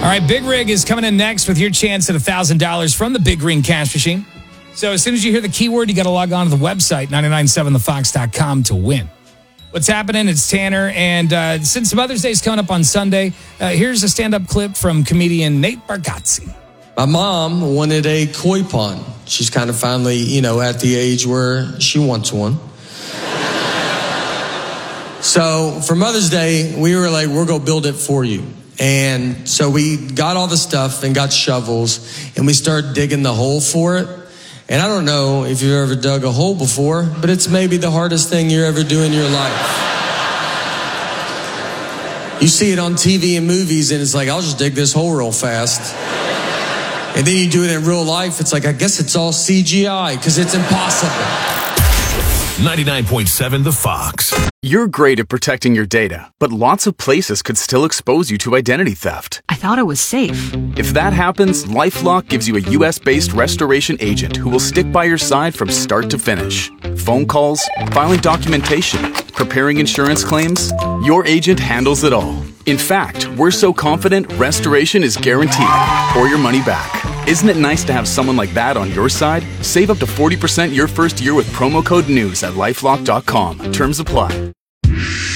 All right, Big Rig is coming in next with your chance at $1,000 from the Big Green Cash Machine. So as soon as you hear the keyword, you got to log on to the website, 997thefox.com, to win. What's happening? It's Tanner. And since Mother's Day is coming up on Sunday, here's a stand-up clip from comedian Nate Bargatze. My mom wanted a koi pond. She's kind of finally, at the age where she wants one. So for Mother's Day, we were like, we're going to build it for you. And so we got all the stuff and got shovels, and we started digging the hole for it. And I don't know if you've ever dug a hole before, but it's maybe the hardest thing you ever do in your life. You see it on TV and movies, and it's like, I'll just dig this hole real fast. And then you do it in real life, it's like, I guess it's all CGI, because it's impossible. 99.7 The Fox. You're great at protecting your data, but lots of places could still expose you to identity theft. I thought it was safe. If that happens, LifeLock gives you a U.S.-based restoration agent who will stick by your side from start to finish. Phone calls, filing documentation, preparing insurance claims, your agent handles it all. In fact, we're so confident restoration is guaranteed or your money back. Isn't it nice to have someone like that on your side? Save up to 40% your first year with promo code NEWS at LifeLock.com. Terms apply.